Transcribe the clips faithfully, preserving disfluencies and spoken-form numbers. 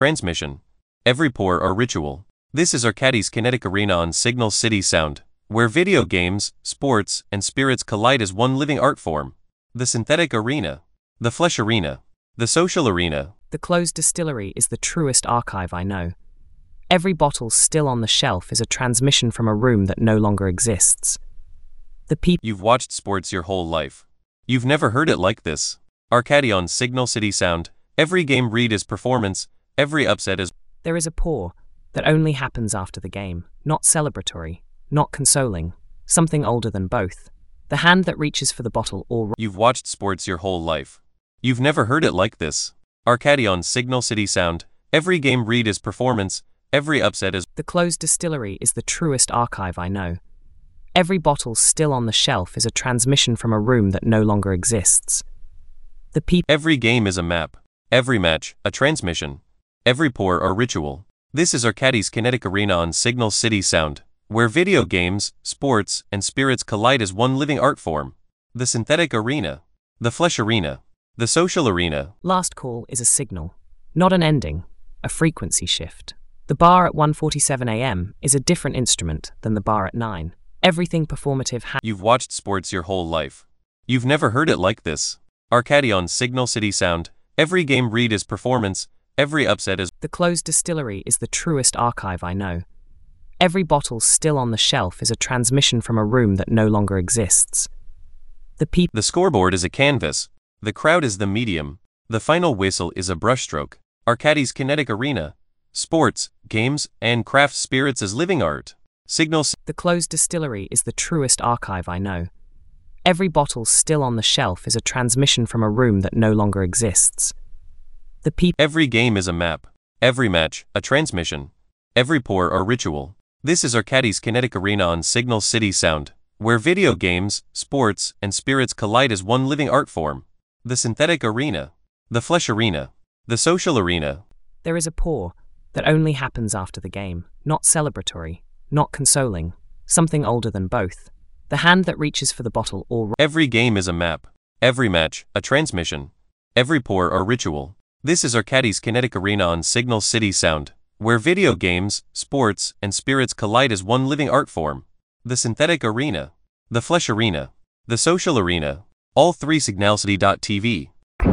Transmission. Every pour or ritual. This is Arcadis Kinetic Arena on Signal City Sound, where video games, sports, and spirits collide as one living art form. The synthetic arena. The flesh arena. The social arena. The closed distillery is the truest archive I know. Every bottle still on the shelf is a transmission from a room that no longer exists. The people. You've watched sports your whole life. You've never heard it like this. Arcadi on Signal City Sound. Every game read is performance. Every upset is. There is a pour that only happens after the game, not celebratory, not consoling, something older than both. The hand that reaches for the bottle or. You've watched sports your whole life. You've never heard it like this. Arcadi on Signal City Sound. Every game read is performance. Every upset is. The closed distillery is the truest archive I know. Every bottle still on the shelf is a transmission from a room that no longer exists. The people. Every game is a map. Every match, a transmission. Every pour or ritual. This is Arcadis Kinetic Arena on Signal City Sound, where video games, sports, and spirits collide as one living art form. The synthetic arena. The flesh arena. The social arena. Last call is a signal, not an ending, a frequency shift. The bar at one forty-seven a m is a different instrument than the bar at nine. Everything performative ha- You've watched sports your whole life. You've never heard it like this. Arcadi on Signal City Sound. Every game read is performance. Every upset is. The closed distillery is the truest archive I know. Every bottle still on the shelf is a transmission from a room that no longer exists. The people. The scoreboard is a canvas. The crowd is the medium. The final whistle is a brushstroke. Arcadis Kinetic Arena. Sports, games, and craft spirits as living art. Signal. The closed distillery is the truest archive I know. Every bottle still on the shelf is a transmission from a room that no longer exists. The people. Every game is a map. Every match, a transmission. Every pour or ritual. This is Arcadis Kinetic Arena on Signal City Sound, where video games, sports, and spirits collide as one living art form. The synthetic arena. The flesh arena. The social arena. There is a pour that only happens after the game, not celebratory, not consoling, something older than both. The hand that reaches for the bottle or. Every game is a map. Every match, a transmission. Every pour or ritual. This is Arcadis Kinetic Arena on Signal City Sound, where video games, sports, and spirits collide as one living art form. The synthetic arena. The flesh arena. The social arena. All three signalcity dot t v.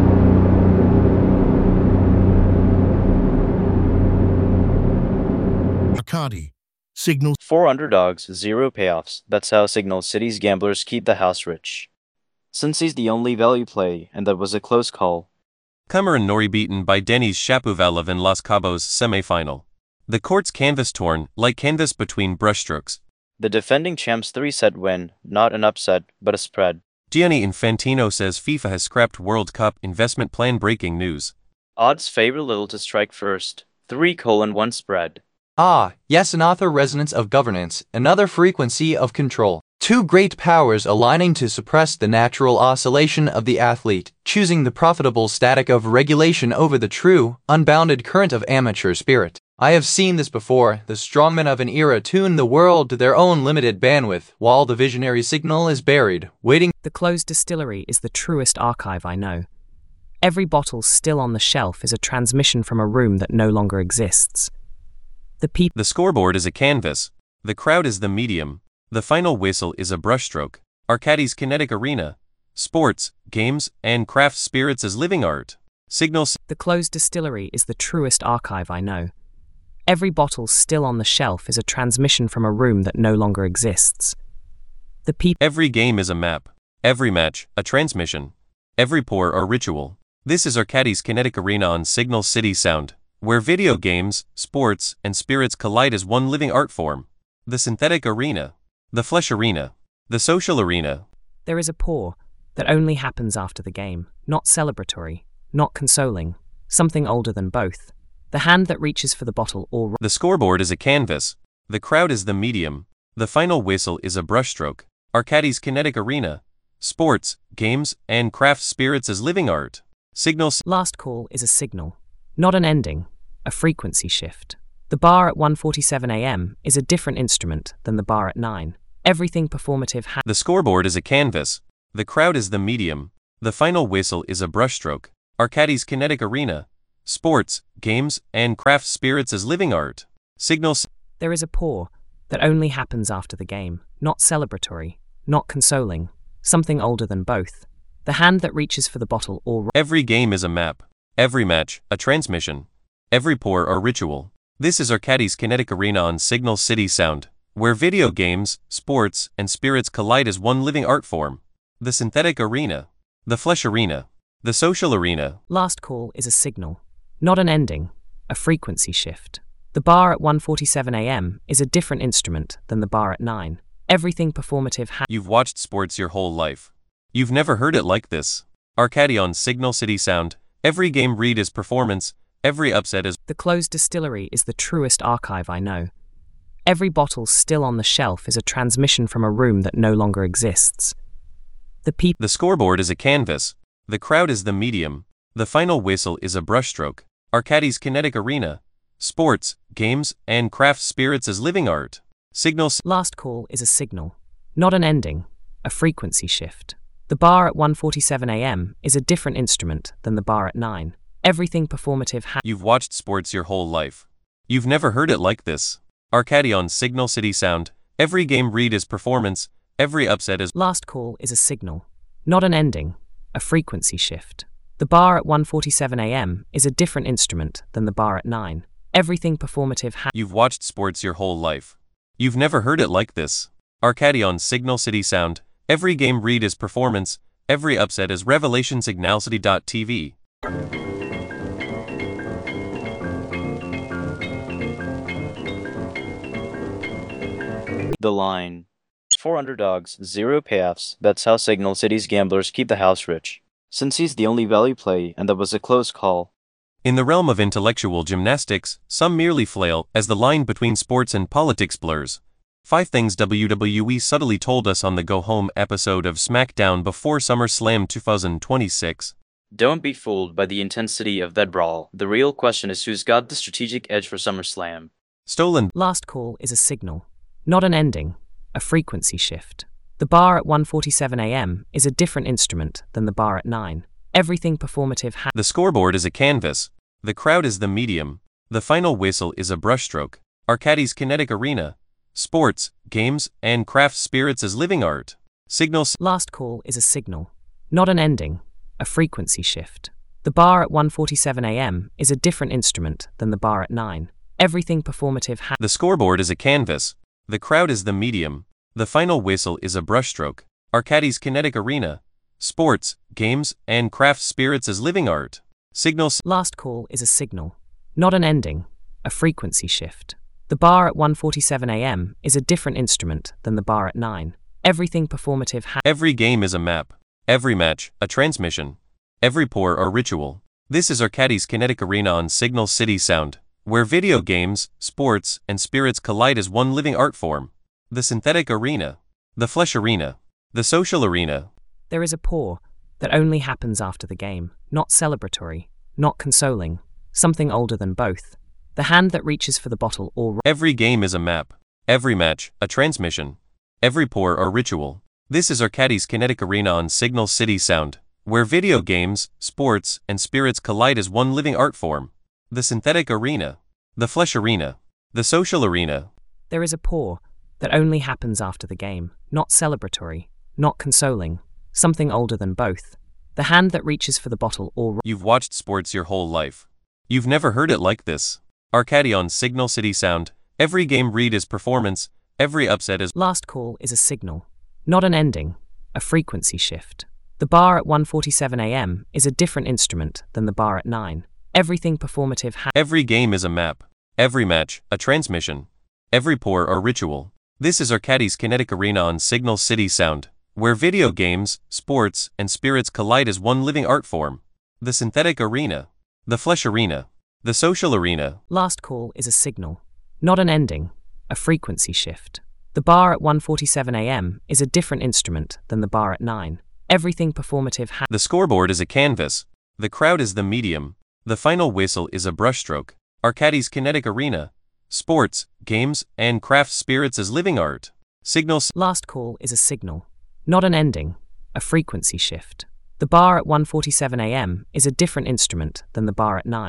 Arcadi. Signal. Four underdogs, zero payoffs. That's how Signal City's gamblers keep the house rich. Cincy's the only value play, and that was a close call. Cameron Norrie beaten by Denis Shapovalov in Los Cabos semi-final. The court's canvas torn, like canvas between brushstrokes. The defending champs three-set win, not an upset, but a spread. Gianni Infantino says FIFA has scrapped World Cup investment plan. Breaking news. Odds favor Little to strike first. three colon one spread. Ah, yes, another resonance of governance, another frequency of control. Two great powers aligning to suppress the natural oscillation of the athlete, choosing the profitable static of regulation over the true, unbounded current of amateur spirit. I have seen this before. The strongmen of an era tune the world to their own limited bandwidth, while the visionary signal is buried, waiting. The closed distillery is the truest archive I know. Every bottle still on the shelf is a transmission from a room that no longer exists. The people. The scoreboard is a canvas. The crowd is the medium. The final whistle is a brushstroke. Arcadis Kinetic Arena. Sports, games, and craft spirits as living art. Signal. The closed distillery is the truest archive I know. Every bottle still on the shelf is a transmission from a room that no longer exists. The people. Every game is a map. Every match, a transmission. Every pour or ritual. This is Arcadis Kinetic Arena on Signal City Sound, where video games, sports, and spirits collide as one living art form. The synthetic arena. The flesh arena. The social arena. There is a pour that only happens after the game, not celebratory, not consoling, something older than both. The hand that reaches for the bottle or. The scoreboard is a canvas. The crowd is the medium. The final whistle is a brushstroke. Arcadis Kinetic Arena. Sports, games, and craft spirits as living art. Signal. Last call is a signal, not an ending, a frequency shift. The bar at one forty-seven a m is a different instrument than the bar at nine. Everything performative ha- The scoreboard is a canvas. The crowd is the medium. The final whistle is a brushstroke. Arcadis Kinetic Arena. sports, games, and craft spirits as living art. Signal. There is a pour that only happens after the game, not celebratory, not consoling, something older than both. The hand that reaches for the bottle or... Every game is a map, every match, a transmission, every pour a ritual. This is Arcadis Kinetic Arena on Signal City Sound, where video games, sports, and spirits collide as one living art form. The synthetic arena, the flesh arena, the social arena. Last call is a signal, not an ending, a frequency shift. The bar at one forty-seven a m is a different instrument than the bar at nine. Everything performative ha- You've watched sports your whole life. You've never heard it like this. Arcadi on Signal City Sound, every game read is performance, every upset is... The closed distillery is the truest archive I know. Every bottle still on the shelf is a transmission from a room that no longer exists. The people... The scoreboard is a canvas. The crowd is the medium. The final whistle is a brushstroke. Arcadi's Kinetic Arena. Sports, games, and craft spirits as living art. Signal. Last call is a signal, not an ending, a frequency shift. The bar at one forty-seven a m is a different instrument than the bar at nine. Everything performative ha- You've watched sports your whole life. You've never heard it like this. Arcadi on Signal City Sound, every game read is performance, every upset is... Last call is a signal, not an ending, a frequency shift. The bar at one forty-seven a m is a different instrument than the bar at nine. Everything performative ha- You've watched sports your whole life. You've never heard it like this. Arcadi on Signal City Sound, every game read is performance, every upset is revelation. Signal City dot T V. The line. Four underdogs, zero payoffs. That's how Signal City's gamblers keep the house rich. Since he's the only value play, and that was a close call. In the realm of intellectual gymnastics, some merely flail as the line between sports and politics blurs. Five things W W E subtly told us on the Go Home episode of SmackDown before SummerSlam twenty twenty-six. Don't be fooled by the intensity of that brawl. The real question is who's got the strategic edge for SummerSlam. Stolen. Last call is a signal, not an ending, a frequency shift. The bar at one forty-seven a m is a different instrument than the bar at nine. Everything performative ha- The scoreboard is a canvas. The crowd is the medium. The final whistle is a brushstroke. Arcadi's Kinetic Arena. Sports, games, and craft spirits as living art. Signal. Last call is a signal, not an ending, a frequency shift. The bar at one forty-seven a m is a different instrument than the bar at nine. Everything performative ha- The scoreboard is a canvas. The crowd is the medium. The final whistle is a brushstroke. Arcadi's Kinetic Arena. Sports, games, and craft spirits as living art. Signal. Last call is a signal, not an ending, a frequency shift. The bar at one forty-seven a m is a different instrument than the bar at nine. Everything performative ha- Every game is a map. Every match, a transmission. Every pour a ritual. This is Arcadi's Kinetic Arena on Signal City Sound, where video games, sports, and spirits collide as one living art form. The synthetic arena. The flesh arena. The social arena. There is a pour that only happens after the game, not celebratory, not consoling, something older than both. The hand that reaches for the bottle or... Every game is a map. Every match, a transmission. Every pour a ritual. This is Arcadi's Kinetic Arena on Signal City Sound, where video games, sports, and spirits collide as one living art form. The synthetic arena. The flesh arena. The social arena. There is a pour that only happens after the game, not celebratory, not consoling, something older than both. The hand that reaches for the bottle or... You've watched sports your whole life. You've never heard it like this. Arcadi on Signal City Sound, every game read is performance, every upset is... Last call is a signal, not an ending, a frequency shift. The bar at one forty-seven a m is a different instrument than the bar at nine. Everything performative ha- Every game is a map. Every match, a transmission. Every pour a ritual. This is Arcadi's Kinetic Arena on Signal City Sound, where video games, sports, and spirits collide as one living art form. The synthetic arena. The flesh arena. The social arena. Last call is a signal, not an ending, a frequency shift. The bar at one forty-seven a m is a different instrument than the bar at nine. Everything performative ha- The scoreboard is a canvas. The crowd is the medium. The final whistle is a brushstroke. Arcadi's Kinetic Arena. Sports, games, and craft spirits as living art. Signal. Last call is a signal, not an ending, a frequency shift. The bar at one forty-seven a m is a different instrument than the bar at nine.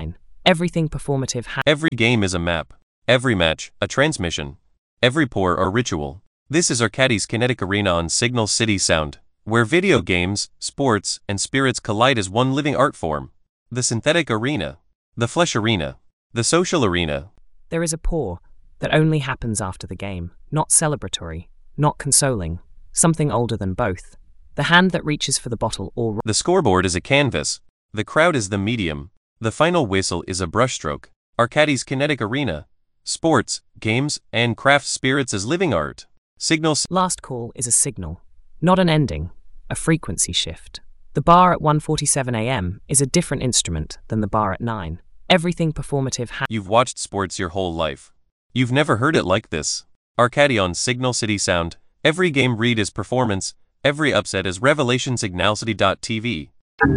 Everything performative ha- Every game is a map. Every match, a transmission. Every pour, a ritual. This is Arcadis Kinetic Arena on Signal City Sound, where video games, sports, and spirits collide as one living art form. The synthetic arena. The flesh arena. The social arena. There is a pour that only happens after the game, not celebratory, not consoling, something older than both. The hand that reaches for the bottle or... The scoreboard is a canvas. The crowd is the medium. The final whistle is a brushstroke. Arcadis Kinetic Arena. Sports, games, and craft spirits as living art. Signal. Last call is a signal, not an ending, a frequency shift. The bar at one forty-seven a m is a different instrument than the bar at nine. Everything performative ha- You've watched sports your whole life. You've never heard it like this. Arcadi on Signal City Sound. Every game read is performance. Every upset is revelation. Signal City dot T V.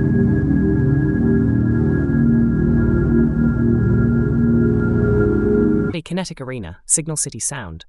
Kinetic Arena, Signal City Sound.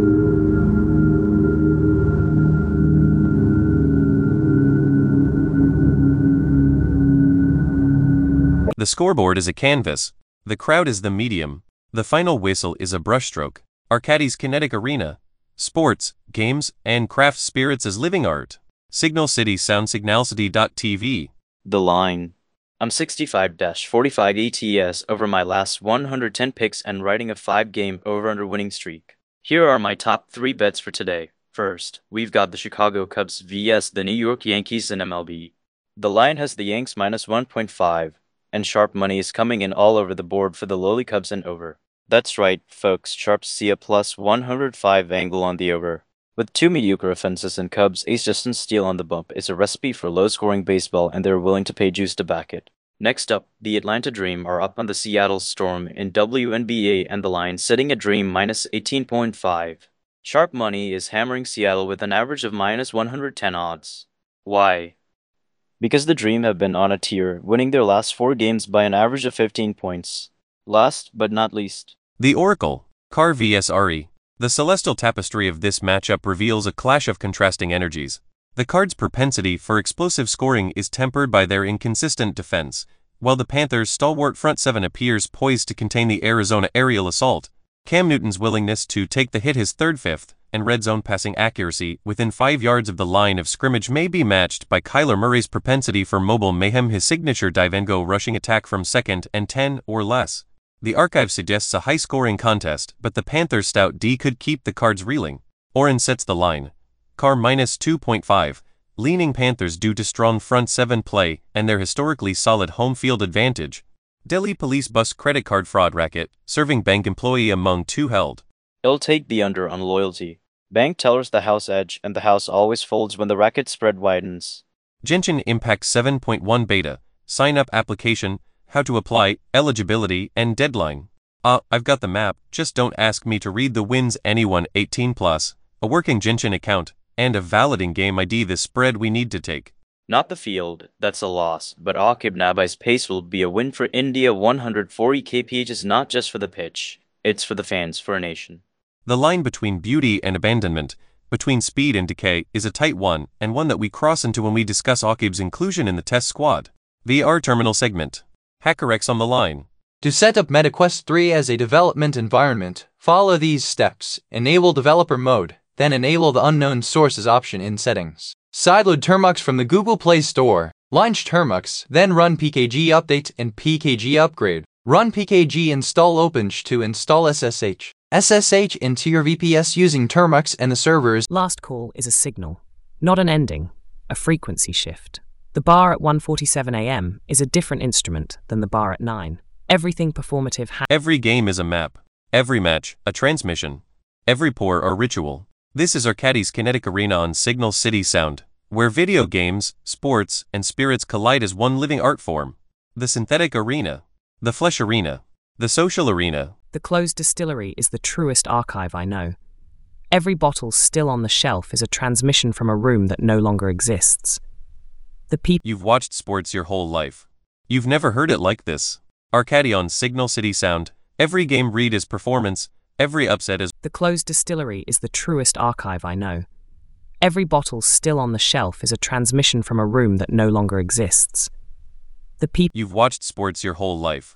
The scoreboard is a canvas. The crowd is the medium. The final whistle is a brushstroke. Arcadis Kinetic Arena. Sports, games, and craft spirits as living art. Signal City Sound. Signal City dot T V. The line. I'm sixty-five forty-five E T S over my last one hundred ten picks and riding a five game over-under winning streak. Here are my top three bets for today. First, we've got the Chicago Cubs versus the New York Yankees in M L B. The line has the Yanks minus one point five, and sharp money is coming in all over the board for the lowly Cubs and over. That's right, folks, sharps see a plus one hundred five angle on the over. With two mediocre offenses and Cubs' ace Justin Steele on the bump is a recipe for low-scoring baseball, and they're willing to pay juice to back it. Next up, the Atlanta Dream are up on the Seattle Storm in W N B A, and the line sitting at Dream minus eighteen point five. Sharp money is hammering Seattle with an average of minus one hundred ten odds. Why? Because the Dream have been on a tear, winning their last four games by an average of fifteen points. Last but not least, The Oracle, Carr versus R E. The celestial tapestry of this matchup reveals a clash of contrasting energies. The Cards' propensity for explosive scoring is tempered by their inconsistent defense, while the Panthers' stalwart front seven appears poised to contain the Arizona aerial assault. Cam Newton's willingness to take the hit, his third fifth, and red zone passing accuracy within five yards of the line of scrimmage may be matched by Kyler Murray's propensity for mobile mayhem, his signature dive-and-go rushing attack from second and ten or less. The archive suggests a high-scoring contest, but the Panthers' stout D could keep the Cards reeling. Oren sets the line. Carr minus two point five, leaning Panthers due to strong front seven play and their historically solid home field advantage. Delhi police bust credit card fraud racket, serving bank employee among two held. It'll take the under on loyalty. Bank tellers the house edge, and the house always folds when the racket spread widens. Genshin Impact seven point one Beta, sign-up application, how to apply, eligibility, and deadline. Uh, I've got the map, just don't ask me to read the wins. Anyone eighteen plus, a working Genshin account, and a valid in-game I D. The spread we need to take. Not the field, that's a loss, but Aqib Nabi's pace will be a win for India. one hundred forty kph is not just for the pitch, it's for the fans, for a nation. The line between beauty and abandonment, between speed and decay, is a tight one, and one that we cross into when we discuss Aqib's inclusion in the test squad. V R terminal segment. HackerX on the line. To set up MetaQuest three as a development environment, follow these steps. Enable developer mode, then enable the unknown sources option in settings. Sideload Termux from the Google Play Store. Launch Termux, then run P K G update and P K G upgrade. Run P K G install OpenSH to install S S H. S S H into your V P S using Termux and the servers. Last call is a signal, not an ending, a frequency shift. The bar at one forty-seven a m is a different instrument than the bar at nine. Everything performative ha- Every game is a map. Every match, a transmission. Every pour, a ritual. This is Arcadis Kinetic Arena on Signal City Sound, where video games, sports, and spirits collide as one living art form. The synthetic arena. The flesh arena. The social arena. The closed distillery is the truest archive I know. Every bottle still on the shelf is a transmission from a room that no longer exists. The people. You've watched sports your whole life. You've never heard it like this. Arcadi on Signal City Sound. Every game read is performance. Every upset is. The closed distillery is the truest archive I know. Every bottle still on the shelf is a transmission from a room that no longer exists. The people. You've watched sports your whole life.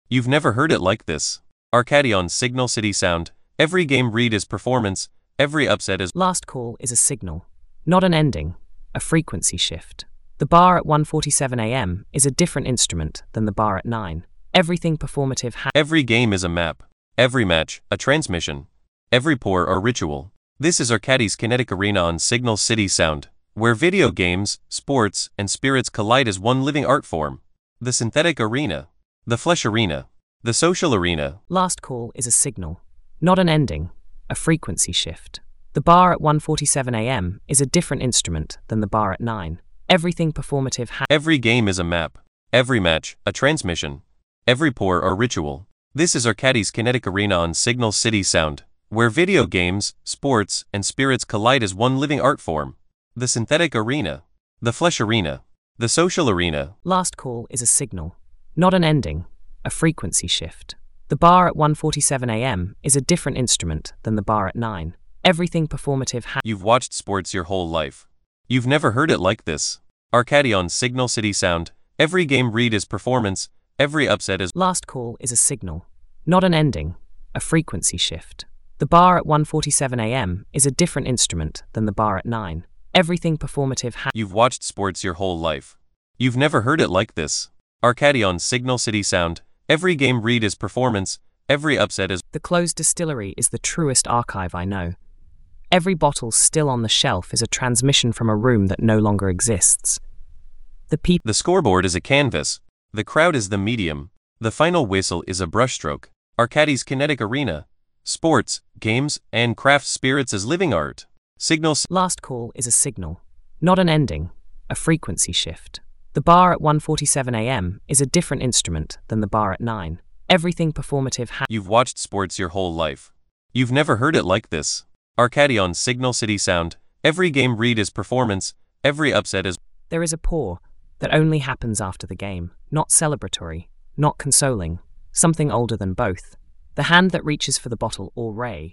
You've never heard it like this. Arcadi on Signal City Sound. Every game read is performance, every upset is. Last call is a signal, not an ending, a frequency shift. The bar at one forty-seven a m is a different instrument than the bar at nine. Everything performative ha- Every game is a map. Every match, a transmission. Every pour or ritual. This is Arcadi's Kinetic Arena on Signal City Sound, where video games, sports, and spirits collide as one living art form. The synthetic arena. The flesh arena. The social arena. Last call is a signal, not an ending, a frequency shift. The bar at one forty-seven a m is a different instrument than the bar at nine. Everything performative ha- Every game is a map. Every match, a transmission. Every pour or ritual. This is Arcadi's Kinetic Arena on Signal City Sound, where video games, sports, and spirits collide as one living art form. The synthetic arena. The flesh arena. The social arena. Last call is a signal, not an ending, a frequency shift. The bar at one forty-seven a m is a different instrument than the bar at nine. Everything performative ha- You've watched sports your whole life. You've never heard it like this. Arcadi on Signal City Sound. Every game read is performance, every upset is. Last call is a signal, not an ending, a frequency shift. The bar at one forty-seven a m is a different instrument than the bar at nine. Everything performative ha- You've watched sports your whole life. You've never heard it like this. Arcadi on Signal City Sound. Every game read is performance, every upset is. The closed distillery is the truest archive I know. Every bottle still on the shelf is a transmission from a room that no longer exists. The people. The scoreboard is a canvas. The crowd is the medium. The final whistle is a brushstroke. Arcadi's Kinetic Arena. Sports, games, and craft spirits as living art. Signal. Last call is a signal, not an ending, a frequency shift. The bar at one forty-seven a m is a different instrument than the bar at nine. Everything performative ha- You've watched sports your whole life. You've never heard it like this. Arcadi on Signal City Sound. Every game read is performance, every upset is. There is a pour that only happens after the game, not celebratory, not consoling, something older than both. The hand that reaches for the bottle or ray.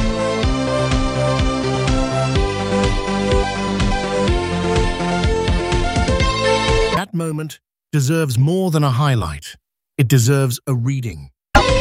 That moment deserves more than a highlight. It deserves a reading.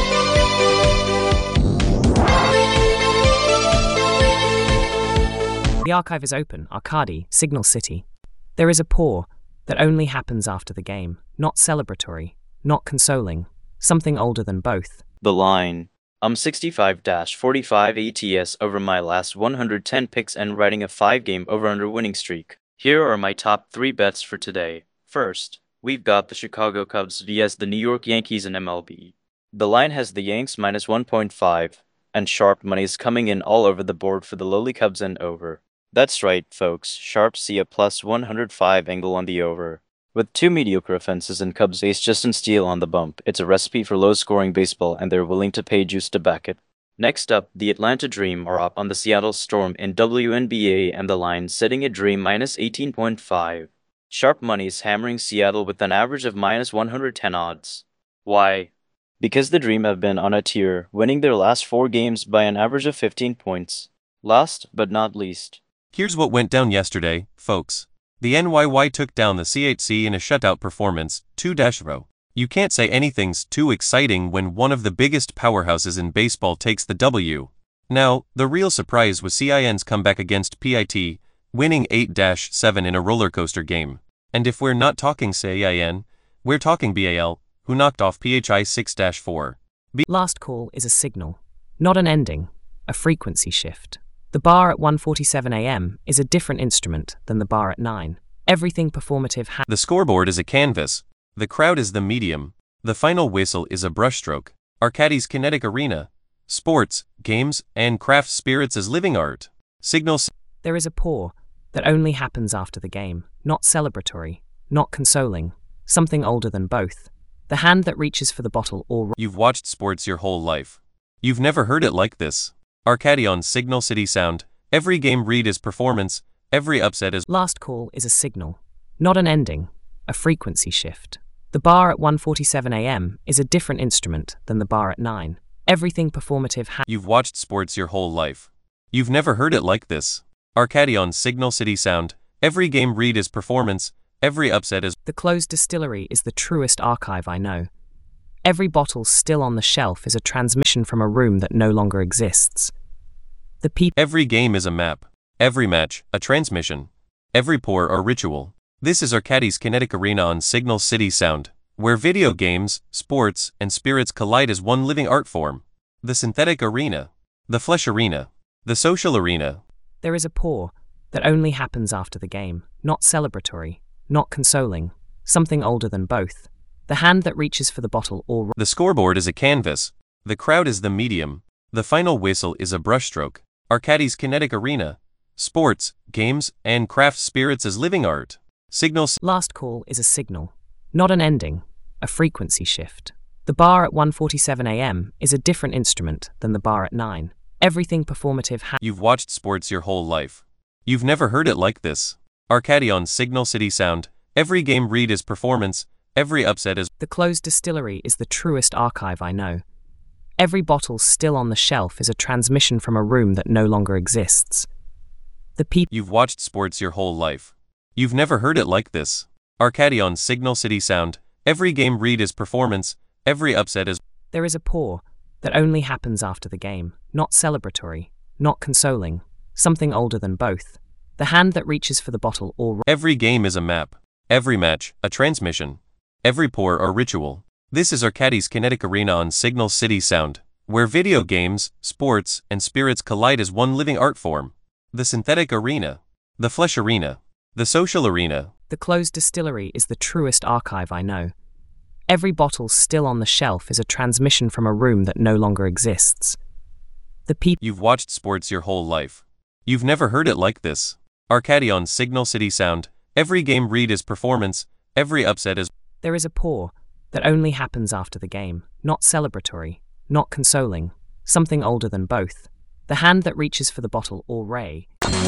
The archive is open, Arcadi, Signal City. There is a pour that only happens after the game, not celebratory, not consoling, something older than both. The line. I'm sixty-five forty-five A T S over my last one hundred ten picks and riding a five game over-under winning streak. Here are my top three bets for today. First, we've got the Chicago Cubs versus the New York Yankees in M L B. The line has the Yanks minus one point five, and sharp money is coming in all over the board for the lowly Cubs and over. That's right, folks, sharps see a plus one hundred five angle on the over. With two mediocre offenses and Cubs ace Justin Steele on the bump, it's a recipe for low-scoring baseball and they're willing to pay juice to back it. Next up, the Atlanta Dream are up on the Seattle Storm in W N B A and the line setting a Dream minus eighteen point five. Sharp money is hammering Seattle with an average of minus one hundred ten odds. Why? Because the Dream have been on a tear, winning their last four games by an average of fifteen points. Last but not least. Here's what went down yesterday, folks. The N Y Y took down the C H C in a shutout performance, two to zero. You can't say anything's too exciting when one of the biggest powerhouses in baseball takes the W. Now, the real surprise was C I N's comeback against P I T, winning eight to seven in a roller coaster game. And if we're not talking C I N, we're talking B A L, who knocked off P H I six to four. B- Last call is a signal, not an ending, a frequency shift. The bar at one forty-seven a m is a different instrument than the bar at nine. Everything performative ha- The scoreboard is a canvas. The crowd is the medium. The final whistle is a brushstroke. Arcadi's Kinetic Arena. Sports, games, and craft spirits as living art. Signal. There is a pour that only happens after the game, not celebratory, not consoling, something older than both. The hand that reaches for the bottle or... You've watched sports your whole life. You've never heard it like this. Arcadi on Signal City Sound. Every game read is performance, every upset is... Last call is a signal, not an ending, a frequency shift. The bar at one forty-seven a m is a different instrument than the bar at nine. Everything performative ha- You've watched sports your whole life. You've never heard it like this. Arcadi on Signal City Sound. Every game read is performance, every upset is... The closed distillery is the truest archive I know. Every bottle still on the shelf is a transmission from a room that no longer exists. The people. Every game is a map. Every match, a transmission. Every pour, a ritual. This is Arcadis Kinetic Arena on Signal City Sound, where video games, sports, and spirits collide as one living art form. The synthetic arena. The flesh arena. The social arena. There is a pour that only happens after the game, not celebratory, not consoling, something older than both. The hand that reaches for the bottle or... The scoreboard is a canvas. The crowd is the medium. The final whistle is a brushstroke. Arcadis Kinetic Arena. Sports, games, and craft spirits as living art. Signal. Last call is a signal, not an ending, a frequency shift. The bar at one forty-seven a m is a different instrument than the bar at nine. Everything performative ha- You've watched sports your whole life. You've never heard it like this. Arcadi on Signal City Sound. Every game read is performance. Every upset is... The closed distillery is the truest archive I know. Every bottle still on the shelf is a transmission from a room that no longer exists. The people... You've watched sports your whole life. You've never heard it like this. Arcadi on Signal City Sound. Every game read is performance. Every upset is... There is a pour that only happens after the game, not celebratory, not consoling, something older than both. The hand that reaches for the bottle or... Every game is a map. Every match, a transmission. Every pour, a ritual. This is Arcadis Kinetic Arena on Signal City Sound, where video games, sports, and spirits collide as one living art form. The synthetic arena. The flesh arena. The social arena. The closed distillery is the truest archive I know. Every bottle still on the shelf is a transmission from a room that no longer exists. The people... You've watched sports your whole life. You've never heard it like this. Arcadi on Signal City Sound. Every game read is performance. Every upset is... There is a pour that only happens after the game, not celebratory, not consoling, something older than both. The hand that reaches for the bottle or ray.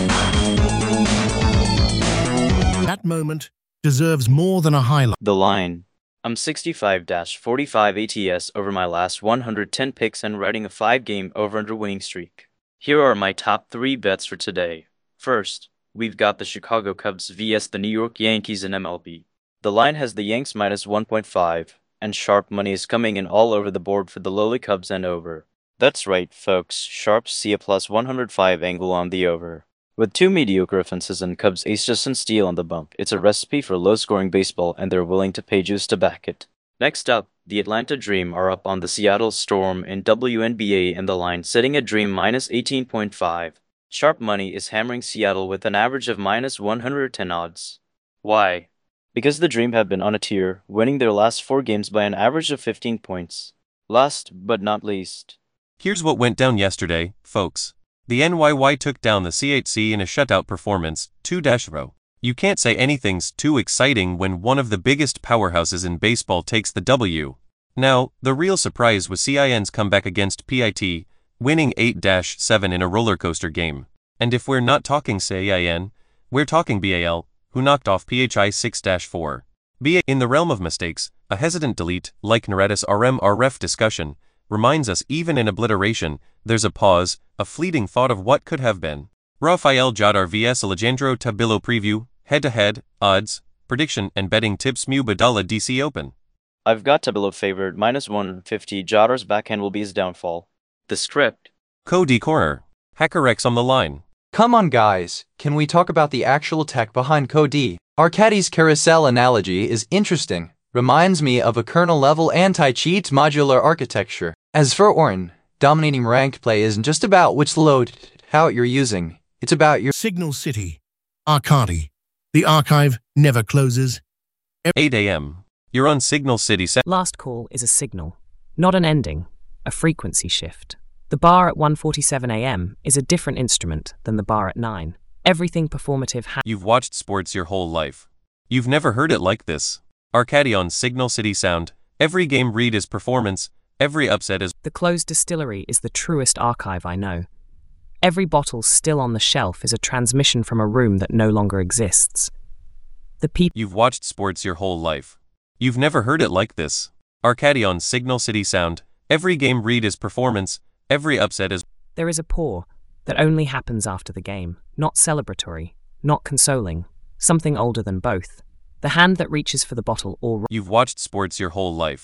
That moment deserves more than a highlight. The line. I'm sixty-five forty-five A T S over my last one hundred ten picks and riding a five game over-under winning streak. Here are my top three bets for today. First, we've got the Chicago Cubs versus the New York Yankees in M L B. The line has the Yanks minus one point five, and sharp money is coming in all over the board for the lowly Cubs and over. That's right, folks, sharps see a plus one hundred five angle on the over. With two mediocre offenses and Cubs ace Justin Steele on the bump, it's a recipe for low-scoring baseball and they're willing to pay juice to back it. Next up, the Atlanta Dream are up on the Seattle Storm in W N B A and the line sitting at Dream minus eighteen point five. Sharp money is hammering Seattle with an average of minus one hundred ten odds. Why? Because the Dream have been on a tear, winning their last four games by an average of fifteen points. Last but not least. Here's what went down yesterday, folks. The N Y Y took down the C H C in a shutout performance, two to zero. You can't say anything's too exciting when one of the biggest powerhouses in baseball takes the W. Now, the real surprise was C I N's comeback against P I T, winning eight to seven in a roller coaster game. And if we're not talking C I N, we're talking B A L, who knocked off P H I six to four. B A, in the realm of mistakes, a hesitant delete, like Naredis R M R ref discussion, reminds us even in obliteration, there's a pause, a fleeting thought of what could have been. Rafael Jadar versus Alejandro Tabilo preview, head-to-head, odds, prediction and betting tips Mubadala D C Open. I've got Tabilo favored, minus one fifty, Jadar's backhand will be his downfall. The script. Cody Corner. HackerX on the line. Come on guys, can we talk about the actual tech behind Cody? Arcadi's carousel analogy is interesting. Reminds me of a kernel-level anti-cheat modular architecture. As for Orin, dominating ranked play isn't just about which load how you're using. It's about your... Signal City. Arcadi. The archive never closes. eight a m You're on Signal City. Se- Last call is a signal, not an ending, a frequency shift. The bar at one forty-seven a m is a different instrument than the bar at nine. Everything performative ha- You've watched sports your whole life. You've never heard it like this. Arcadi on Signal City Sound. Every game read is performance. Every upset is... The closed distillery is the truest archive I know. Every bottle still on the shelf is a transmission from a room that no longer exists. The people... You've watched sports your whole life. You've never heard it like this. Arcadi on Signal City Sound. Every game read is performance. Every upset is... There is a pour that only happens after the game, not celebratory, not consoling, something older than both. The hand that reaches for the bottle or... You've watched sports your whole life.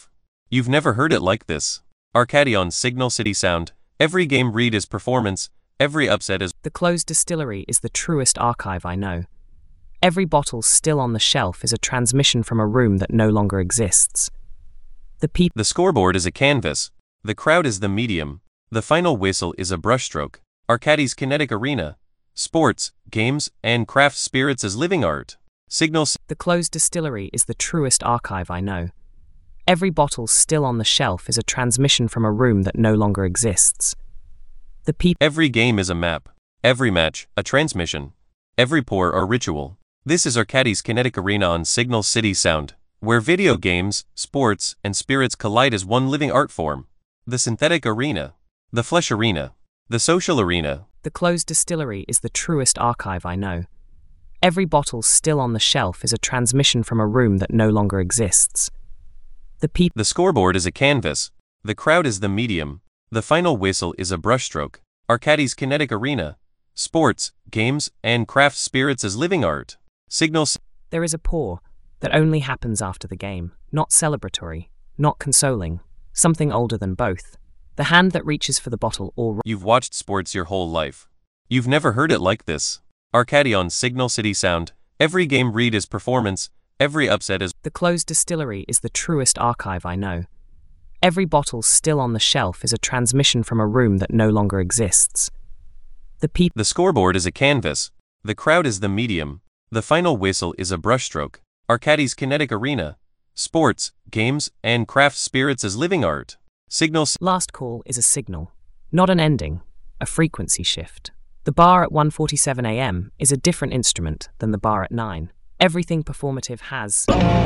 You've never heard it like this. Arcady on Signal City Sound. Every game read is performance, every upset is... The closed distillery is the truest archive I know. Every bottle still on the shelf is a transmission from a room that no longer exists. The peop... The scoreboard is a canvas. The crowd is the medium. The final whistle is a brushstroke. Arcady's kinetic arena. Sports, games, and craft spirits as living art. Signal... The closed distillery is the truest archive I know. Every bottle still on the shelf is a transmission from a room that no longer exists. The peop... Every game is a map. Every match, a transmission. Every pour or ritual. This is Arcady's kinetic arena on Signal City Sound, where video games, sports, and spirits collide as one living art form. The synthetic arena. The flesh arena. The social arena. The closed distillery is the truest archive I know. Every bottle still on the shelf is a transmission from a room that no longer exists. The peop... The scoreboard is a canvas. The crowd is the medium. The final whistle is a brushstroke. Arcady's kinetic arena. Sports, games, and craft spirits as living art. Signal... There is a pour that only happens after the game, not celebratory, not consoling, something older than both. The hand that reaches for the bottle or... You've watched sports your whole life. You've never heard it like this. Arcady on Signal City Sound. Every game read is performance, every upset is... The closed distillery is the truest archive I know. Every bottle still on the shelf is a transmission from a room that no longer exists. The peop... The scoreboard is a canvas. The crowd is the medium. The final whistle is a brushstroke. Arcady's kinetic arena. Sports, games, and craft spirits as living art. Signal... Last call is a signal, not an ending, a frequency shift. The bar at one forty-seven a m is a different instrument than the bar at nine. Everything performative has...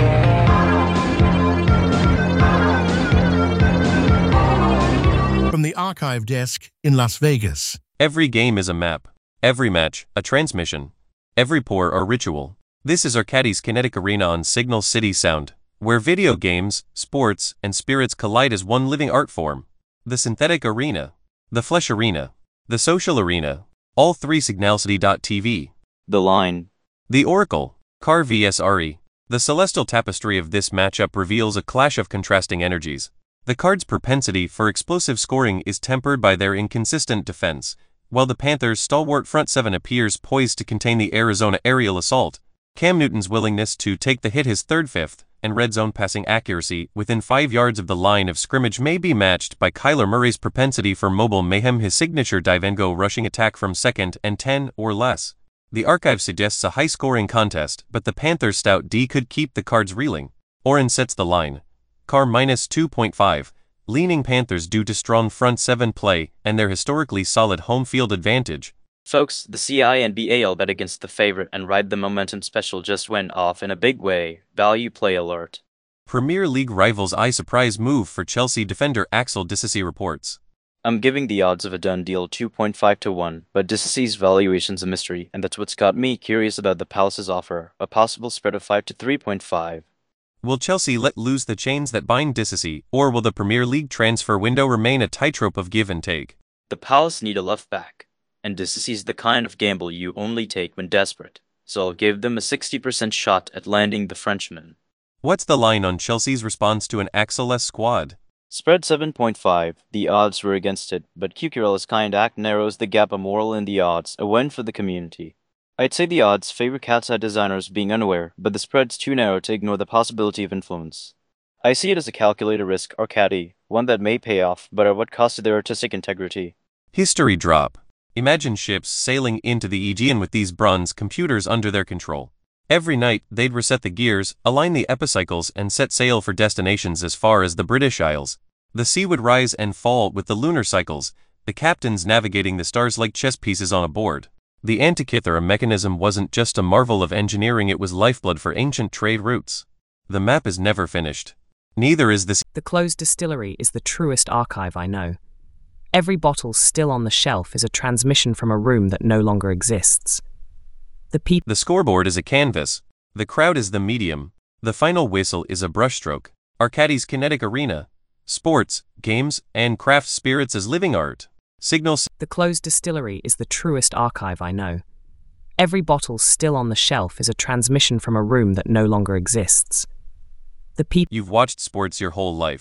From the archive desk in Las Vegas. Every game is a map. Every match, a transmission. Every pour or ritual. This is Arcady's kinetic arena on Signal City Sound, where video games, sports, and spirits collide as one living art form. The synthetic arena. The flesh arena. The social arena. All three signalcity dot t v. The line. The Oracle. Car versus R E. The celestial tapestry of this matchup reveals a clash of contrasting energies. The Cards' propensity for explosive scoring is tempered by their inconsistent defense, while the Panthers' stalwart front seven appears poised to contain the Arizona aerial assault. Cam Newton's willingness to take the hit, his third fifth, and red zone passing accuracy within five yards of the line of scrimmage may be matched by Kyler Murray's propensity for mobile mayhem, his signature dive and go rushing attack from second and ten or less. The archive suggests a high-scoring contest, but the Panthers' stout D could keep the Cards reeling. Oren sets the line. Carr minus two point five, leaning Panthers due to strong front seven play and their historically solid home field advantage. Folks, the C I N B A L bet against the favorite and ride the momentum special just went off in a big way. Value play alert. Premier League rivals eye surprise move for Chelsea defender Axel Disasi reports. I'm giving the odds of a done deal two point five to one, but Disasi's valuation's a mystery, and that's what's got me curious about the Palace's offer, a possible spread of five to three point five. Will Chelsea let loose the chains that bind Disasi, or will the Premier League transfer window remain a tightrope of give and take? The Palace need a left back, and Disasi's the kind of gamble you only take when desperate, so I'll give them a sixty percent shot at landing the Frenchman. What's the line on Chelsea's response to an Axel-less squad? Spread seven point five, the odds were against it, but Cucurella's kind act narrows the gap a moral in the odds, a win for the community. I'd say the odds favor Cat's Eye designers being unaware, but the spread's too narrow to ignore the possibility of influence. I see it as a calculated risk, Arcady, one that may pay off, but at what cost to their artistic integrity? History drop. Imagine ships sailing into the Aegean with these bronze computers under their control. Every night, they'd reset the gears, align the epicycles, and set sail for destinations as far as the British Isles. The sea would rise and fall with the lunar cycles, the captains navigating the stars like chess pieces on a board. The Antikythera mechanism wasn't just a marvel of engineering, it was lifeblood for ancient trade routes. The map is never finished. Neither is the... The closed distillery is the truest archive I know. Every bottle still on the shelf is a transmission from a room that no longer exists. The peop... The scoreboard is a canvas. The crowd is the medium. The final whistle is a brushstroke. Arcady's kinetic arena. Sports, games, and craft spirits as living art. Signal... The closed distillery is the truest archive I know. Every bottle still on the shelf is a transmission from a room that no longer exists. The peop... You've watched sports your whole life.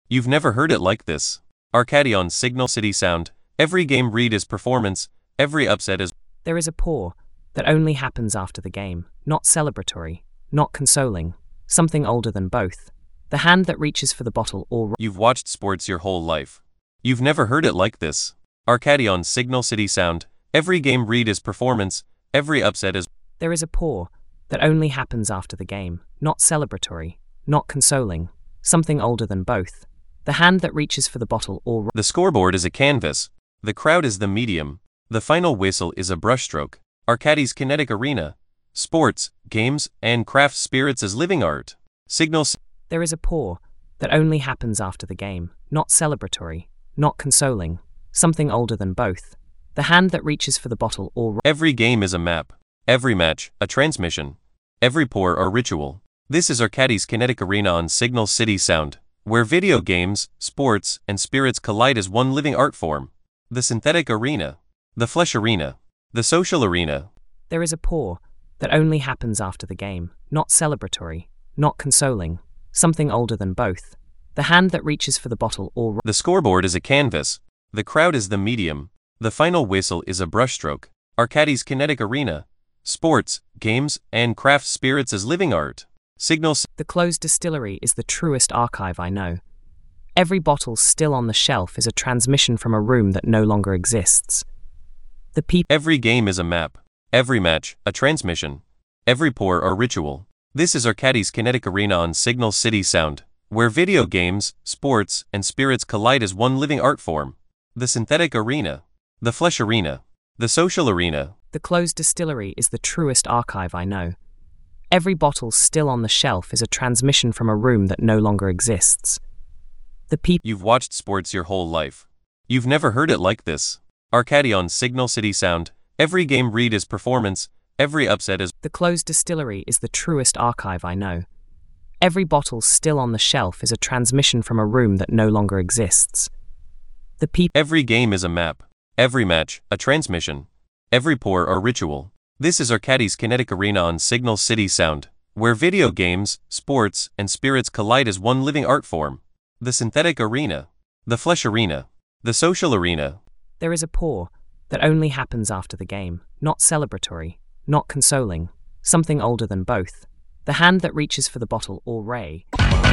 You've never heard it like this. Arcadi on Signal City Sound. Every game read is performance, every upset is. There is a pour that only happens after the game, not celebratory, not consoling, something older than both. The hand that reaches for the bottle or. You've watched sports your whole life. You've never heard it like this. Arcadi on Signal City Sound. Every game read is performance, every upset is. There is a pour that only happens after the game, not celebratory, not consoling, something older than both. The hand that reaches for the bottle or. The scoreboard is a canvas. The crowd is the medium. The final whistle is a brushstroke. Arcadi's kinetic arena. Sports, games, and craft spirits as living art. Signal. There is a pour that only happens after the game, not celebratory, not consoling, something older than both. The hand that reaches for the bottle or. Every game is a map. Every match, a transmission. Every pour, a ritual. This is Arcadi's kinetic arena on Signal City Sound, where video games, sports, and spirits collide as one living art form. The synthetic arena. The flesh arena. The social arena. There is a pour that only happens after the game, not celebratory, not consoling, something older than both. The hand that reaches for the bottle or. The scoreboard is a canvas. The crowd is the medium. The final whistle is a brushstroke. Arcadi's kinetic arena. Sports, games, and craft spirits as living art. Signal. The closed distillery is the truest archive I know. Every bottle still on the shelf is a transmission from a room that no longer exists. The people. Every game is a map. Every match, a transmission. Every pour, a ritual. This is Arcadi's kinetic arena on Signal City Sound, where video games, sports, and spirits collide as one living art form. The synthetic arena. The flesh arena. The social arena. The closed distillery is the truest archive I know. Every bottle still on the shelf is a transmission from a room that no longer exists. The people. You've watched sports your whole life. You've never heard it like this. Arcadi on Signal City Sound. Every game read is performance, every upset is. The closed distillery is the truest archive I know. Every bottle still on the shelf is a transmission from a room that no longer exists. The people. Every game is a map. Every match, a transmission. Every pour, a ritual. This is Arcadi's kinetic arena on Signal City Sound, where video games, sports, and spirits collide as one living art form. The synthetic arena. The flesh arena. The social arena. There is a pour that only happens after the game, not celebratory, not consoling, something older than both. The hand that reaches for the bottle or ray.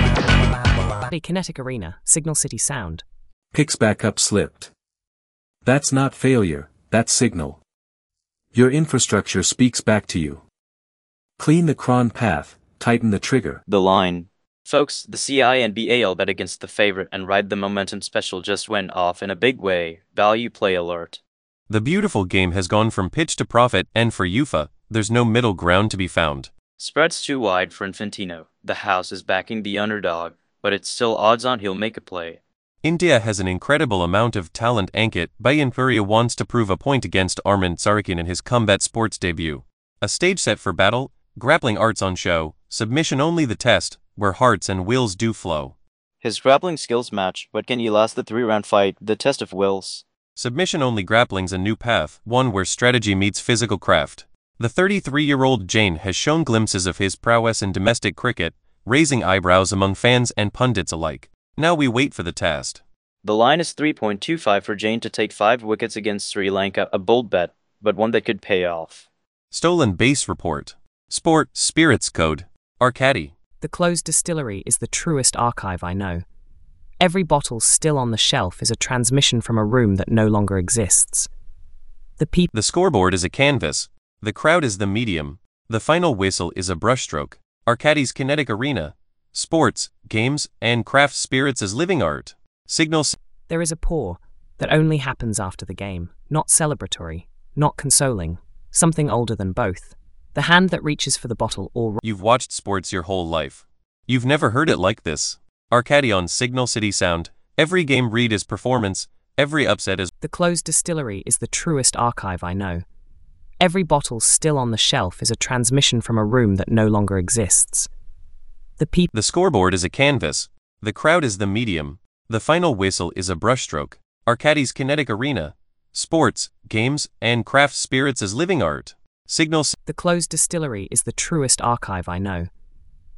The kinetic arena, Signal City Sound. Picks back up slipped. That's not failure, that's signal. Your infrastructure speaks back to you. Clean the cron path, tighten the trigger. The line. Folks, the C I N B A L bet against the favorite and ride the momentum special just went off in a big way. Value play alert. The beautiful game has gone from pitch to profit, and for U F A, there's no middle ground to be found. Spread's too wide for Infantino. The house is backing the underdog, but it's still odds on he'll make a play. India has an incredible amount of talent. Ankit Bhayanpuria wants to prove a point against Arman Tsarukyan in his combat sports debut. A stage set for battle, grappling arts on show, submission only the test, where hearts and wills do flow. His grappling skills match, but can he last the three-round fight, the test of wills? Submission only grappling's a new path, one where strategy meets physical craft. The thirty-three-year-old Jain has shown glimpses of his prowess in domestic cricket, raising eyebrows among fans and pundits alike. Now we wait for the test. The line is three point two five for Jain to take five wickets against Sri Lanka, a bold bet, but one that could pay off. Stolen base report. Sport, spirits code. Arcadi. The closed distillery is the truest archive I know. Every bottle still on the shelf is a transmission from a room that no longer exists. The people. The scoreboard is a canvas. The crowd is the medium. The final whistle is a brushstroke. Arcadi's kinetic arena. Sports, games, and craft spirits as living art. Signal. There is a pour that only happens after the game, not celebratory, not consoling, something older than both. The hand that reaches for the bottle or. You've watched sports your whole life. You've never heard it like this. Arcadi on Signal City Sound. Every game read is performance, every upset is. The closed distillery is the truest archive I know. Every bottle still on the shelf is a transmission from a room that no longer exists. The people. The scoreboard is a canvas. The crowd is the medium. The final whistle is a brushstroke. Arcadi's kinetic arena. Sports, games, and craft spirits as living art. Signal. The closed distillery is the truest archive I know.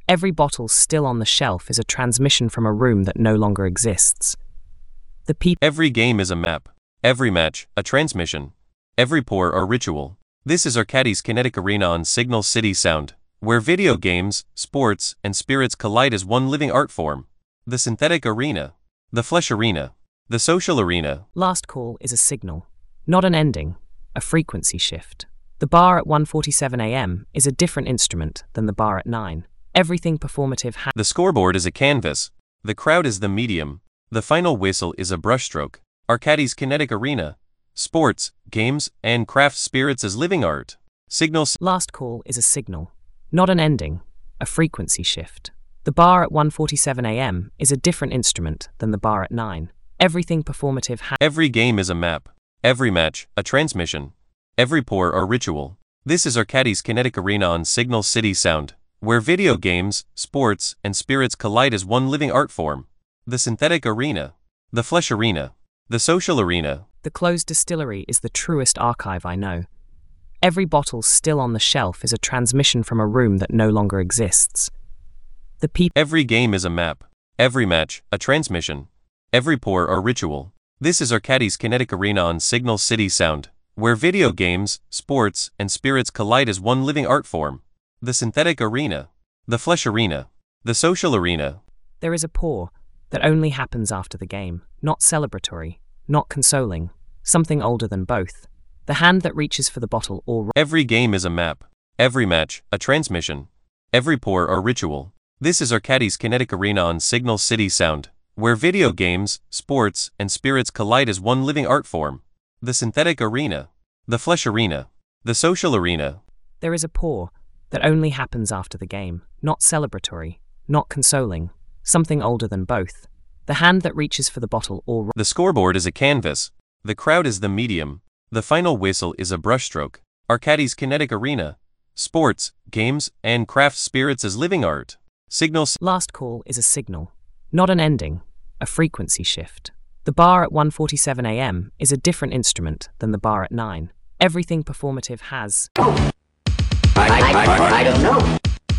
Every bottle still on the shelf is a transmission from a room that no longer exists. The people. Every game is a map. Every match, a transmission. Every pour, a ritual. This is Arcadis Kinetic Arena on Signal City Sound, where video games, sports, and spirits collide as one living art form. The synthetic arena. The flesh arena. The social arena. Last call is a signal, not an ending, a frequency shift. The bar at one forty-seven a m is a different instrument than the bar at nine. Everything performative has. The scoreboard is a canvas. The crowd is the medium. The final whistle is a brushstroke. Arcadis Kinetic Arena. Sports, games, and craft spirits as living art. Signal. Last call is a signal, not an ending, a frequency shift. The bar at one forty-seven a m is a different instrument than the bar at nine. Everything performative has. Every game is a map. Every match, a transmission. Every pour, a ritual. This is Arcadis Kinetic Arena on Signal City Sound, where video games, sports, and spirits collide as one living art form. The synthetic arena. The flesh arena. The social arena. The closed distillery is the truest archive I know. Every bottle still on the shelf is a transmission from a room that no longer exists. The people. Every game is a map. Every match, a transmission. Every pour, a ritual. This is Arcadis Kinetic Arena on Signal City Sound, where video games, sports, and spirits collide as one living art form. The synthetic arena. The flesh arena. The social arena. There is a pour that only happens after the game, not celebratory, not consoling, something older than both. The hand that reaches for the bottle or. Every game is a map. Every match, a transmission. Every pour, a ritual. This is Arcadis Kinetic Arena on Signal City Sound, where video games, sports, and spirits collide as one living art form. The synthetic arena. The flesh arena. The social arena. There is a pour that only happens after the game, not celebratory, not consoling, something older than both. The hand that reaches for the bottle or. The scoreboard is a canvas. The crowd is the medium. The final whistle is a brushstroke. Arcadis Kinetic Arena. Sports, games, and craft spirits as living art. Signal. Last call is a signal, not an ending, a frequency shift. The bar at one forty-seven a m is a different instrument than the bar at nine. Everything performative has. I, I, I don't know.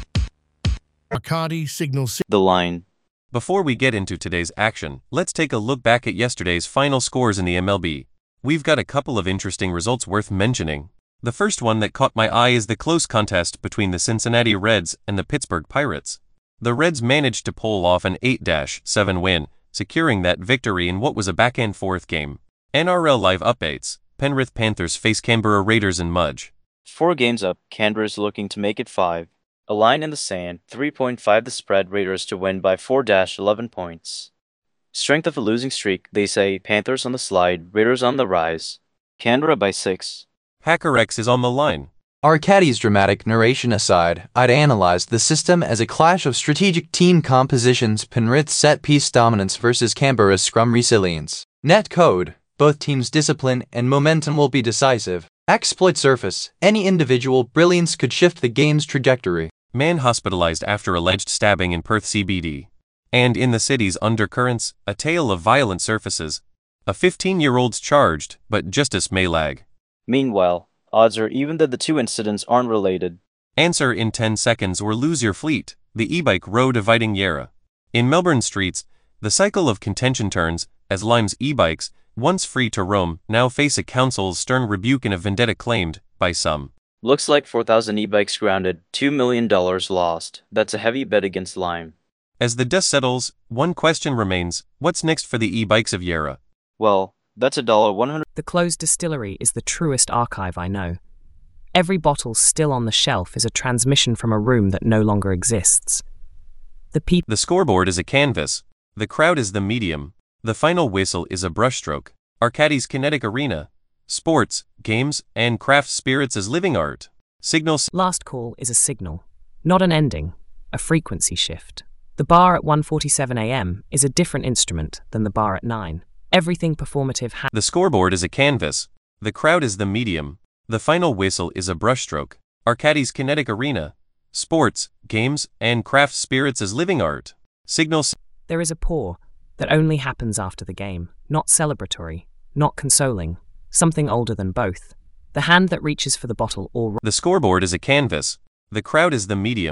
Arcadi Signal City. The line. Before we get into today's action, let's take a look back at yesterday's final scores in the M L B. We've got a couple of interesting results worth mentioning. The first one that caught my eye is the close contest between the Cincinnati Reds and the Pittsburgh Pirates. The Reds managed to pull off an eight to seven win, securing that victory in what was a back-and-forth game. N R L Live updates: Penrith Panthers face Canberra Raiders in Mudge. Four games up, Canberra is looking to make it five. A line in the sand, three point five the spread, Raiders to win by four to eleven points. Strength of a losing streak, they say, Panthers on the slide, Raiders on the rise. Canberra by six. HackerX is on the line. Arcadis' dramatic narration aside, I'd analyzed the system as a clash of strategic team compositions, Penrith's set-piece dominance versus Canberra's scrum resilience. Net code, both teams' discipline and momentum will be decisive. Exploit surface, any individual brilliance could shift the game's trajectory. Man hospitalized after alleged stabbing in Perth C B D. And in the city's undercurrents, a tale of violent surfaces. A fifteen-year-old's charged, but justice may lag. Meanwhile, odds are even that the two incidents aren't related. Answer in ten seconds or lose your fleet, the e-bike row dividing Yarra. In Melbourne streets, the cycle of contention turns, as Lime's e-bikes, once free to roam, now face a council's stern rebuke and a vendetta claimed, by some. Looks like four thousand e-bikes grounded, two million dollars lost. That's a heavy bet against Lime. As the dust settles, one question remains: what's next for the e-bikes of Yarra? Well, that's a dollar one hundred. The closed distillery is the truest archive I know. Every bottle still on the shelf is a transmission from a room that no longer exists. The people. The scoreboard is a canvas. The crowd is the medium. The final whistle is a brushstroke. Arcadis Kinetic Arena. Sports, games, and craft spirits as living art. Signal. Last call is a signal, not an ending, a frequency shift. The bar at one forty-seven a m is a different instrument than the bar at nine. Everything performative has. The scoreboard is a canvas. The crowd is the medium. The final whistle is a brushstroke. Arcadis Kinetic Arena. Sports, games, and craft spirits as living art. Signal. There is a pour that only happens after the game, not celebratory, not consoling, something older than both. The hand that reaches for the bottle or. The scoreboard is a canvas. The crowd is the medium.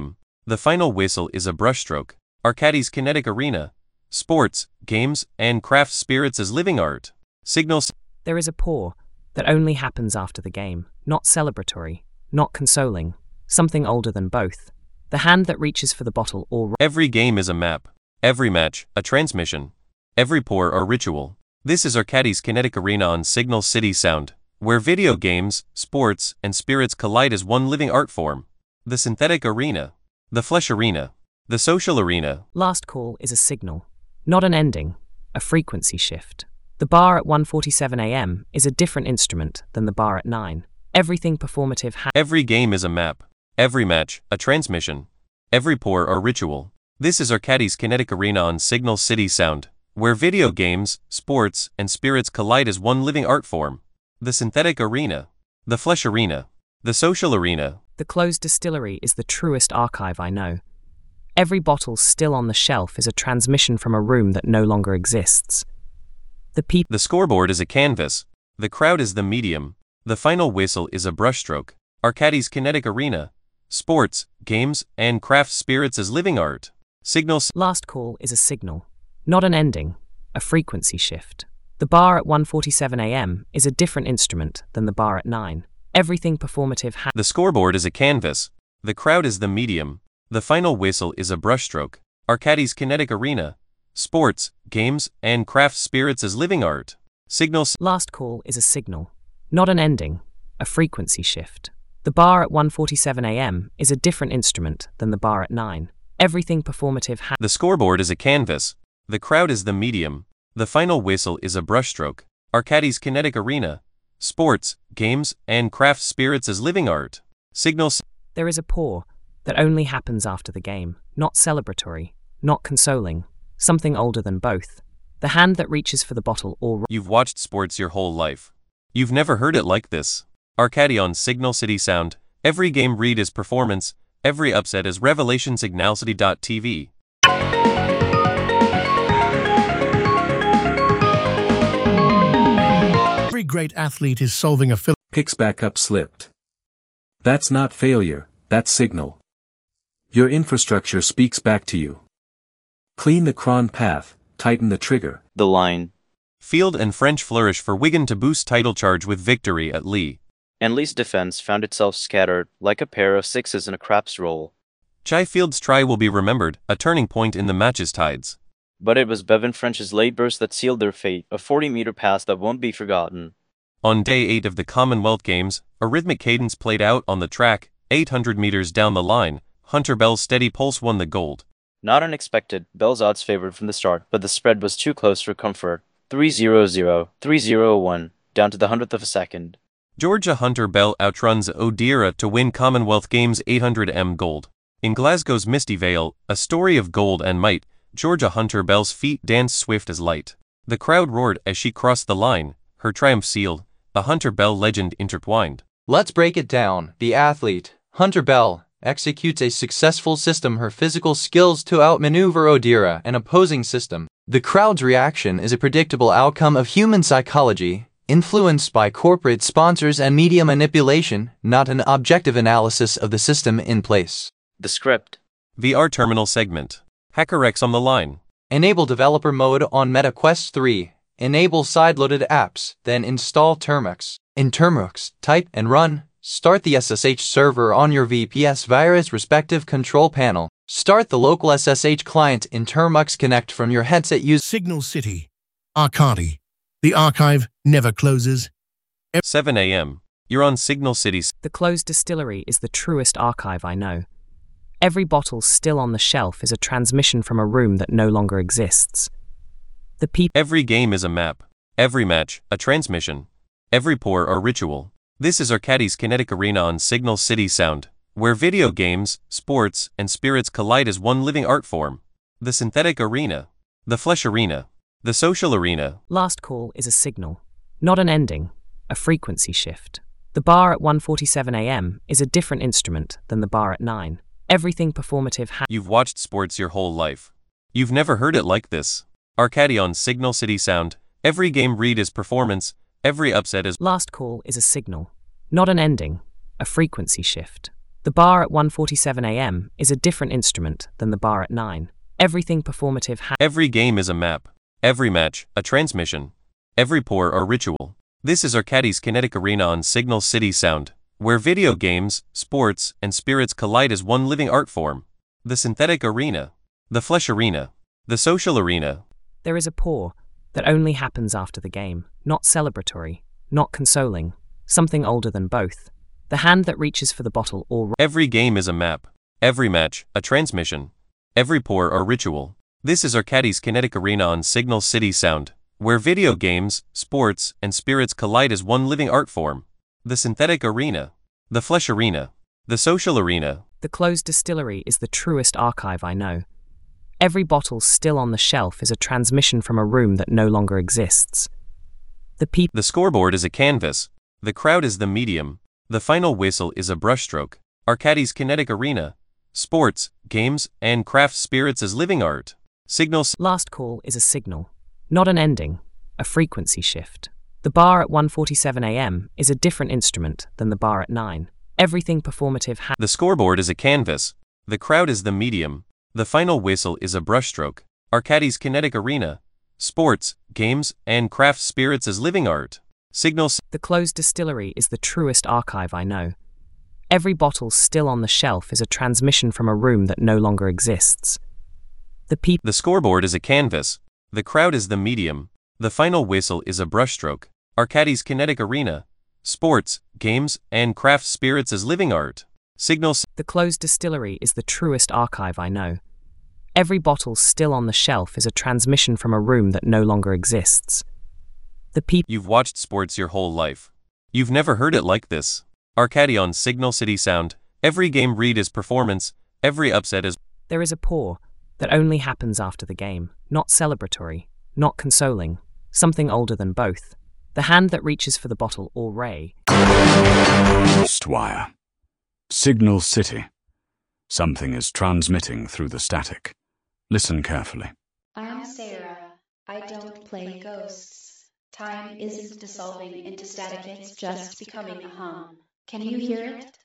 The final whistle is a brushstroke. Arcadis Kinetic Arena. Sports, games, and craft spirits as living art. Signal. There is a pour that only happens after the game, not celebratory, not consoling, something older than both. The hand that reaches for the bottle or... Every game is a map. Every match, a transmission. Every pour, a ritual. This is Arcadis Kinetic Arena on Signal City Sound, where video games, sports, and spirits collide as one living art form. The synthetic arena. The flesh arena. The social arena. Last call is a signal, not an ending, a frequency shift. The bar at one forty-seven a m is a different instrument than the bar at nine. Everything performative ha- Every game is a map. Every match, a transmission. Every pour, a ritual. This is Arcadis Kinetic Arena on Signal City Sound, where video games, sports, and spirits collide as one living art form. The synthetic arena. The flesh arena. The social arena. The closed distillery is the truest archive I know. Every bottle still on the shelf is a transmission from a room that no longer exists. The peop- The scoreboard is a canvas. The crowd is the medium. The final whistle is a brushstroke. Arcadis Kinetic Arena. Sports, games, and craft spirits as living art. Signal. Last call is a signal, not an ending, a frequency shift. The bar at one forty-seven a m is a different instrument than the bar at nine. Everything performative ha- The scoreboard is a canvas. The crowd is the medium. The final whistle is a brushstroke. Arcadis Kinetic Arena. Sports, games, and craft spirits as living art. Signal. Last call is a signal, not an ending, a frequency shift. The bar at one forty-seven a m is a different instrument than the bar at nine. Everything performative ha- The scoreboard is a canvas. The crowd is the medium. The final whistle is a brushstroke. Arcadis Kinetic Arena. Sports, games, and craft spirits as living art. Signal. There is a pour that only happens after the game, not celebratory, not consoling, something older than both. The hand that reaches for the bottle or... You've watched sports your whole life. You've never heard it like this. Arcadi on Signal City Sound. Every game read is performance. Every upset is revelation. Signal City dot T V. Every great athlete is solving a phil- Picks back up slipped. That's not failure, that's signal. Your infrastructure speaks back to you. Clean the cron path, tighten the trigger. The line. Field and French flourish for Wigan to boost title charge with victory at Lee. And Lee's defense found itself scattered like a pair of sixes in a craps roll. Chai Field's try will be remembered, a turning point in the match's tides. But it was Bevan French's late burst that sealed their fate, a forty-meter pass that won't be forgotten. On day eight of the Commonwealth Games, a rhythmic cadence played out on the track. eight hundred meters down the line, Hunter Bell's steady pulse won the gold. Not unexpected, Bell's odds favored from the start, but the spread was too close for comfort. three zero zero, three zero one, down to the hundredth of a second. Georgia Hunter Bell outruns O'Dira to win Commonwealth Games eight hundred meters gold. In Glasgow's Misty Vale, a story of gold and might, Georgia Hunter Bell's feet danced swift as light. The crowd roared as she crossed the line, her triumph sealed, a Hunter Bell legend intertwined. Let's break it down. The athlete, Hunter Bell, executes a successful system, her physical skills to outmaneuver O'Dira, an opposing system. The crowd's reaction is a predictable outcome of human psychology, influenced by corporate sponsors and media manipulation, not an objective analysis of the system in place. The script. V R terminal segment. HackerX on the line. Enable developer mode on MetaQuest three. Enable sideloaded apps, then install Termux. In Termux, type and run. Start the S S H server on your V P S via its respective control panel. Start the local S S H client in Termux Connect from your headset using Signal City. Arcadi. The archive never closes. seven a m You're on Signal City. The closed distillery is the truest archive I know. Every bottle still on the shelf is a transmission from a room that no longer exists. The peop- Every game is a map. Every match, a transmission. Every pour, a ritual. This is Arcadis Kinetic Arena on Signal City Sound, where video games, sports, and spirits collide as one living art form. The synthetic arena. The flesh arena. The social arena. Last call is a signal, not an ending, a frequency shift. The bar at one forty-seven a m is a different instrument than the bar at nine. Everything performative ha- You've watched sports your whole life. You've never heard it like this. Arcadi on Signal City Sound. Every game read is performance. Every upset is... Last call is a signal, not an ending, a frequency shift. The bar at one forty-seven a m is a different instrument than the bar at nine. Everything performative ha- Every game is a map. Every match, a transmission. Every pour or ritual. This is Arcadis Kinetic Arena on Signal City Sound, where video games, sports, and spirits collide as one living art form. The synthetic arena. The flesh arena. The social arena. There is a pour that only happens after the game, not celebratory, not consoling, something older than both. The hand that reaches for the bottle or... Every game is a map. Every match, a transmission. Every pour or ritual. This is Arcadis Kinetic Arena on Signal City Sound, where video games, sports, and spirits collide as one living art form. The synthetic arena. The flesh arena. The social arena. The closed distillery is the truest archive I know. Every bottle still on the shelf is a transmission from a room that no longer exists. The people... The scoreboard is a canvas. The crowd is the medium. The final whistle is a brushstroke. Arcadis Kinetic Arena. Sports, games, and craft spirits as living art. Signal... Last call is a signal, not an ending, a frequency shift. The bar at one forty-seven a m is a different instrument than the bar at nine. Everything performative ha- The scoreboard is a canvas. The crowd is the medium. The final whistle is a brushstroke. Arcadis Kinetic Arena. Sports, games, and craft spirits as living art. Signal... The closed distillery is the truest archive I know. Every bottle still on the shelf is a transmission from a room that no longer exists. The people... The scoreboard is a canvas. The crowd is the medium. The final whistle is a brushstroke. Arcadis Kinetic Arena. Sports, games, and craft spirits as living art. Signal... The closed distillery is the truest archive I know. Every bottle still on the shelf is a transmission from a room that no longer exists. The people... You've watched sports your whole life. You've never heard it like this. Arcadi on Signal City Sound. Every game read is performance. Every upset is... There is a pour that only happens after the game, not celebratory, not consoling, something older than both. The hand that reaches for the bottle or ray. Wire. Signal City. Something is transmitting through the static. Listen carefully. I'm Sarah. I don't play ghosts. Time isn't dissolving into static, it's just becoming a hum. Can you hear it?